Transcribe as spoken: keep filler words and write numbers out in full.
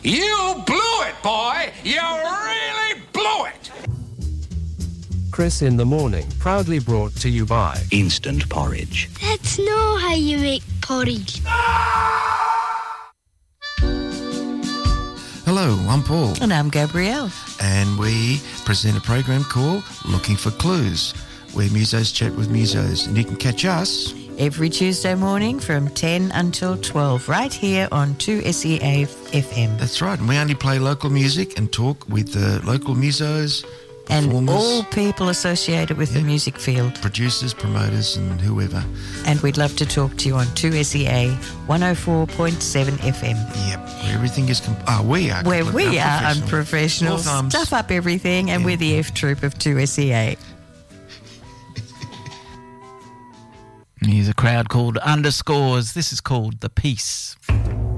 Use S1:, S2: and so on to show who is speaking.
S1: You blew it, boy! You really blew it!
S2: Chris in the Morning, proudly brought to you by
S3: Instant Porridge.
S4: That's not how you make porridge.
S5: Hello, I'm Paul.
S6: And I'm Gabrielle.
S5: And we present a program called Looking for Clues, where musos chat with musos. And you can catch us
S6: every Tuesday morning from ten until twelve, right here on two S E A F M.
S5: That's right. And we only play local music and talk with the local musos,
S6: and
S5: performers,
S6: all people associated with yeah, the music field.
S5: Producers, promoters and whoever.
S6: And we'd love to talk to you on two S E A one oh four point seven F M.
S5: Yep, where everything is... Com- oh, we are...
S6: Where we are unprofessional. Stuff up everything, and yeah. we're the F Troop of two S E A.
S7: Here's a crowd called Underscores. This is called The Peace.